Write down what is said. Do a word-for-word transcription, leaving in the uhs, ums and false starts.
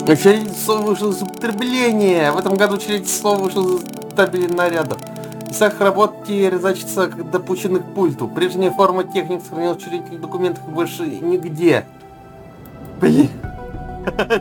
Очередь СОВ вышел из употребления. В этом году очередь СОВ вышел из табелей нарядов. Исах работ теперь значится как допущенный к пульту. Прежняя форма техник сохранилась в учредительных документах больше нигде. Блин.